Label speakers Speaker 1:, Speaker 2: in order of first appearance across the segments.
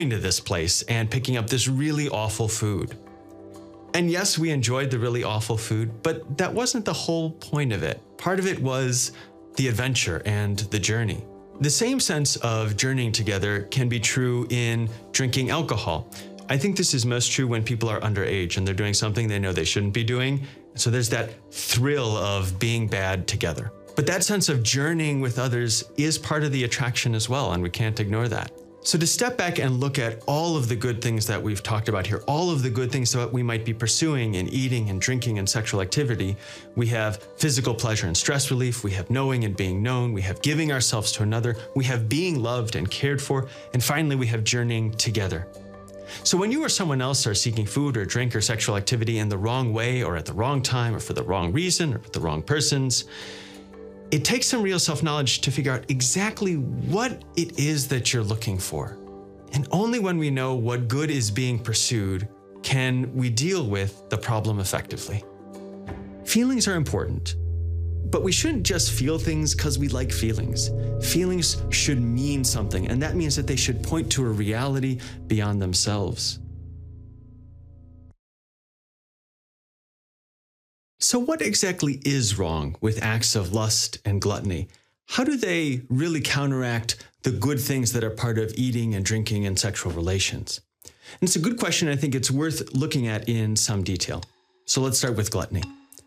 Speaker 1: to this place and picking up this really awful food. And yes, we enjoyed the really awful food, but that wasn't the whole point of it. Part of it was the adventure and the journey. The same sense of journeying together can be true in drinking alcohol. I think this is most true when people are underage and they're doing something they know they shouldn't be doing. So there's that thrill of being bad together. But that sense of journeying with others is part of the attraction as well, and we can't ignore that. So to step back and look at all of the good things that we've talked about here, all of the good things that we might be pursuing in eating and drinking and sexual activity, we have physical pleasure and stress relief, we have knowing and being known, we have giving ourselves to another, we have being loved and cared for, and finally we have journeying together. So when you or someone else are seeking food or drink or sexual activity in the wrong way or at the wrong time or for the wrong reason or with the wrong persons, it takes some real self-knowledge to figure out exactly what it is that you're looking for. And only when we know what good is being pursued can we deal with the problem effectively. Feelings are important, but we shouldn't just feel things because we like feelings. Feelings should mean something, and that means that they should point to a reality beyond themselves. So what exactly is wrong with acts of lust and gluttony? How do they really counteract the good things that are part of eating and drinking and sexual relations? And it's a good question. I think it's worth looking at in some detail. So let's start with gluttony.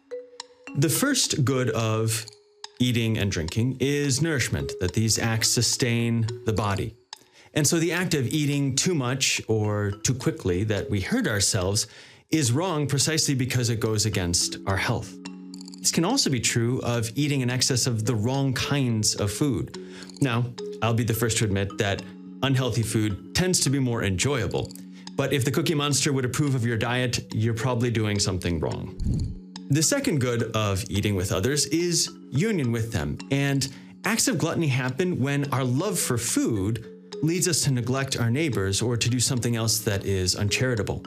Speaker 1: The first good of eating and drinking is nourishment, that these acts sustain the body. And so the act of eating too much or too quickly that we hurt ourselves is wrong precisely because it goes against our health. This can also be true of eating in excess of the wrong kinds of food. Now, I'll be the first to admit that unhealthy food tends to be more enjoyable, but if the Cookie Monster would approve of your diet, you're probably doing something wrong. The second good of eating with others is union with them, and acts of gluttony happen when our love for food leads us to neglect our neighbors or to do something else that is uncharitable.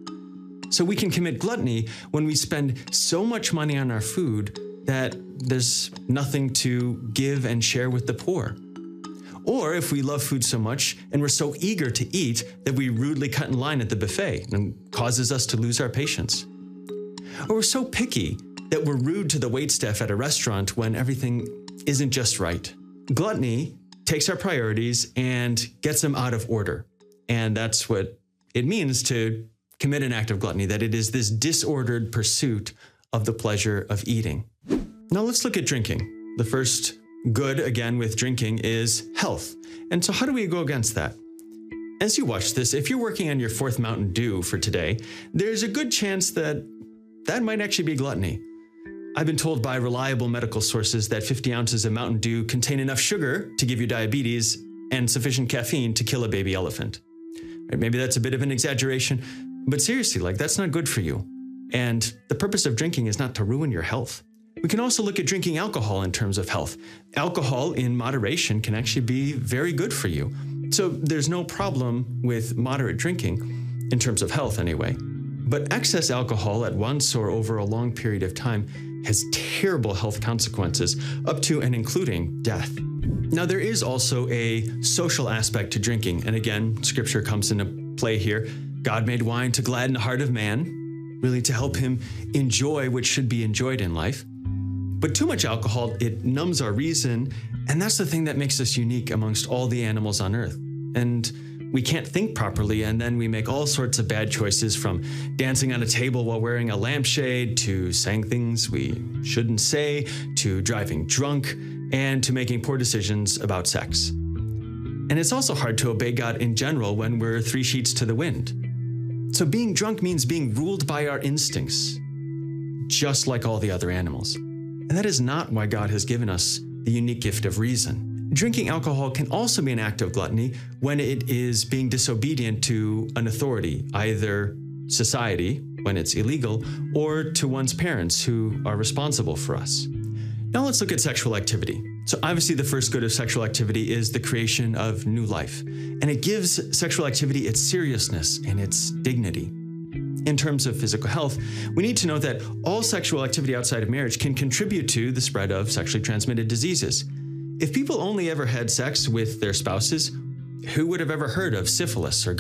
Speaker 1: So we can commit gluttony when we spend so much money on our food that there's nothing to give and share with the poor. Or if we love food so much and we're so eager to eat that we rudely cut in line at the buffet and causes us to lose our patience. Or we're so picky that we're rude to the waitstaff at a restaurant when everything isn't just right. Gluttony takes our priorities and gets them out of order. And that's what it means to commit an act of gluttony, that it is this disordered pursuit of the pleasure of eating. Now let's look at drinking. The first good, again, with drinking is health. And so how do we go against that? As you watch this, if you're working on your fourth Mountain Dew for today, there's a good chance that that might actually be gluttony. I've been told by reliable medical sources that 50 ounces of Mountain Dew contain enough sugar to give you diabetes and sufficient caffeine to kill a baby elephant. Maybe that's a bit of an exaggeration, but seriously, that's not good for you. And the purpose of drinking is not to ruin your health. We can also look at drinking alcohol in terms of health. Alcohol in moderation can actually be very good for you. So there's no problem with moderate drinking, in terms of health anyway. But excess alcohol at once or over a long period of time has terrible health consequences, up to and including death. Now, there is also a social aspect to drinking. And again, scripture comes into play here. God made wine to gladden the heart of man, really to help him enjoy what should be enjoyed in life. But too much alcohol, it numbs our reason, and that's the thing that makes us unique amongst all the animals on earth. And we can't think properly, and then we make all sorts of bad choices, from dancing on a table while wearing a lampshade, to saying things we shouldn't say, to driving drunk, and to making poor decisions about sex. And it's also hard to obey God in general when we're 3 sheets to the wind. So being drunk means being ruled by our instincts, just like all the other animals. And that is not why God has given us the unique gift of reason. Drinking alcohol can also be an act of gluttony when it is being disobedient to an authority, either society, when it's illegal, or to one's parents who are responsible for us. Now let's look at sexual activity. So obviously the first good of sexual activity is the creation of new life, and it gives sexual activity its seriousness and its dignity. In terms of physical health, we need to know that all sexual activity outside of marriage can contribute to the spread of sexually transmitted diseases. If people only ever had sex with their spouses, who would have ever heard of syphilis or